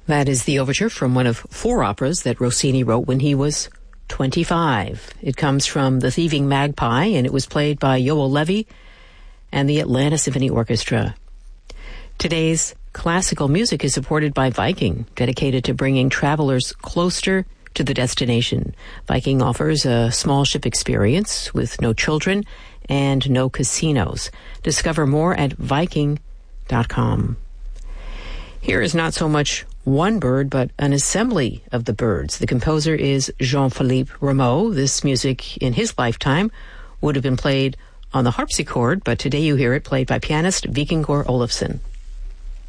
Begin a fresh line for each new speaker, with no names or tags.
That is the overture from one of 4 operas that Rossini wrote when he was 25. It comes from The Thieving Magpie, and it was played by Yoel Levy and the Atlanta Symphony Orchestra. Today's classical music is supported by Viking, dedicated to bringing travelers closer to the destination. Viking offers a small ship experience with no children and no casinos. Discover more at Viking.com. Here is not so much one bird, but an assembly of the birds. The composer is Jean-Philippe Rameau. This music in his lifetime would have been played on the harpsichord, but today you hear it played by pianist Víkingur Ólafsson.